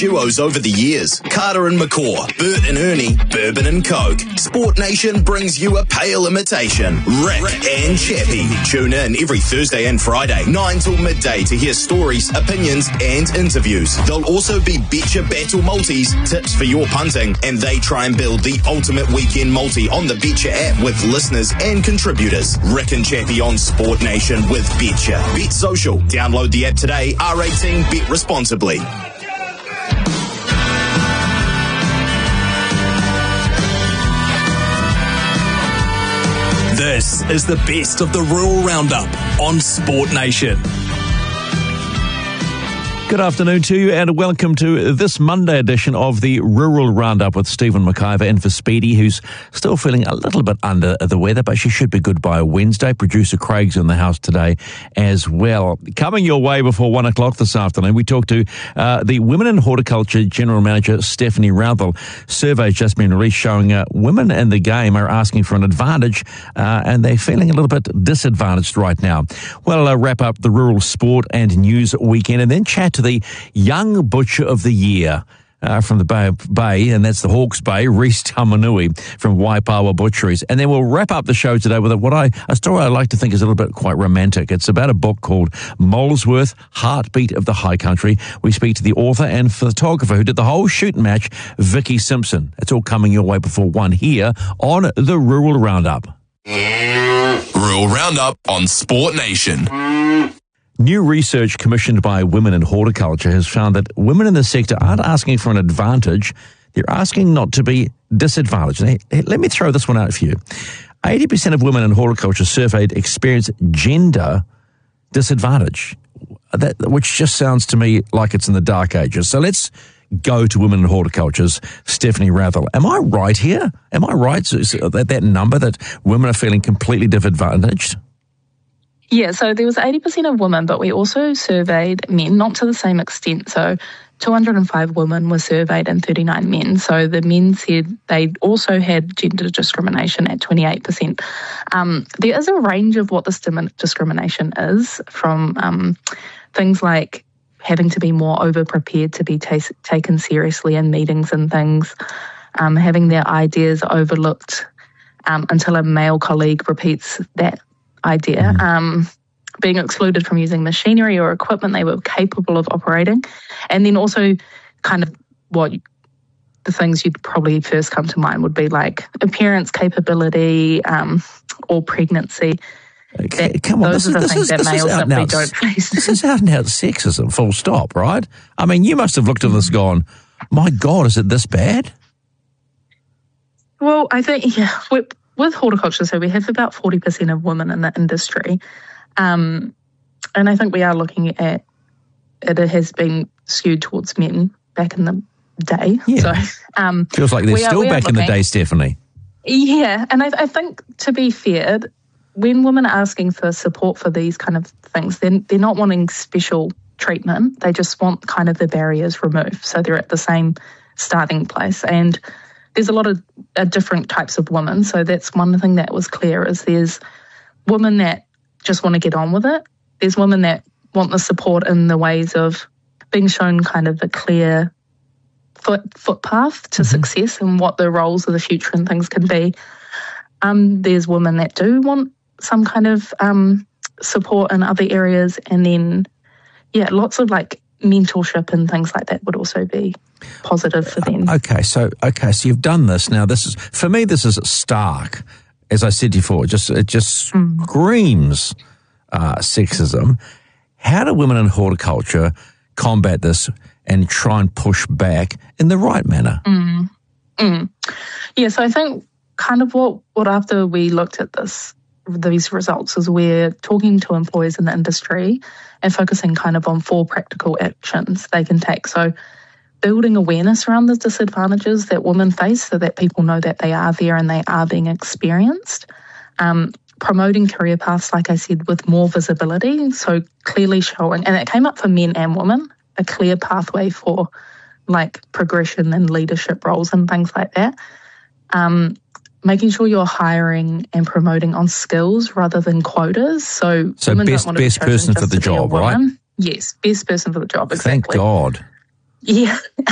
duos over the years. Carter and McCaw, Bert and Ernie, Bourbon and Coke. Sport Nation brings you a pale imitation. Rick and Chappie. Tune in every Thursday and Friday, 9 till midday to hear stories, opinions and interviews. There'll also be Betcha Battle Multis, tips for your punting, and they try and build the ultimate weekend multi on the Betcha app with listeners and contributors. Rick and Chappie on Sport Nation with Betcha. Bet Social. Download the app today. R18, bet responsibly. This is the best of the Rural Roundup on Sport Nation. Good afternoon to you and welcome to this Monday edition of the Rural Roundup with Stephen McIver in for Speedy, who's still feeling a little bit under the weather, but she should be good by Wednesday. Producer Craig's in the house today as well. Coming your way before 1 o'clock this afternoon, we talked to the Women in Horticulture General Manager Stephanie Routhel. Survey's just been released showing women in the game are asking for an advantage and they're feeling a little bit disadvantaged right now. We'll wrap up the rural sport and news weekend and then chat to the Young Butcher of the Year from the Bay, and that's the Hawke's Bay, Reese Tamanui from Waipawa Butcheries. And then we'll wrap up the show today with a story I like to think is a little bit quite romantic. It's about a book called Molesworth, Heartbeat of the High Country. We speak to the author and photographer who did the whole shoot match, Vicky Simpson. It's all coming your way before 1 here on the Rural Roundup. Rural Roundup on Sport Nation. New research commissioned by Women in Horticulture has found that women in the sector aren't asking for an advantage, they're asking not to be disadvantaged. Let me throw this one out for you. 80% of women in horticulture surveyed experience gender disadvantage, which just sounds to me like it's in the dark ages. So let's go to Women in Horticulture's Stephanie Routhel. Am I right here? Am I right that number that women are feeling completely disadvantaged? Yeah, so there was 80% of women, but we also surveyed men, not to the same extent. So 205 women were surveyed and 39 men. So the men said they also had gender discrimination at 28%. There is a range of what this discrimination is, from things like having to be more over-prepared to be taken seriously in meetings and things, having their ideas overlooked until a male colleague repeats that idea, being excluded from using machinery or equipment they were capable of operating, and then also kind of the things you'd probably first come to mind would be like appearance capability or pregnancy. Okay, come on, those are the things that males simply don't face. This is out and out sexism, full stop, right? I mean, you must have looked at this and gone, my God, is it this bad? Well, I think, with horticulture, so we have about 40% of women in the industry. And I think we are looking at it has been skewed towards men back in the day. Yeah. So, feels like they're still back in the day, Stephanie. Yeah, and I think, to be fair, when women are asking for support for these kind of things, they're not wanting special treatment. They just want kind of the barriers removed. So they're at the same starting place. And there's a lot of different types of women. So that's one thing that was clear, is there's women that just want to get on with it. There's women that want the support in the ways of being shown kind of a clear footpath to success and what the roles of the future and things can be. There's women that do want some kind of support in other areas. And then, lots of like mentorship and things like that would also be positive for them. Okay, so you've done this. Now, this is stark. As I said before, it just screams sexism. How do women in horticulture combat this and try and push back in the right manner? Yeah, so I think kind of what after we looked at these results is we're talking to employers in the industry and focusing kind of on 4 practical actions they can take. So building awareness around the disadvantages that women face so that people know that they are there and they are being experienced. Promoting career paths, like I said, with more visibility. So clearly showing, and it came up for men and women, a clear pathway for like progression and leadership roles and things like that. Making sure you're hiring and promoting on skills rather than quotas. So women best person for the job, right? Yes, best person for the job, exactly. Thank God. Yeah.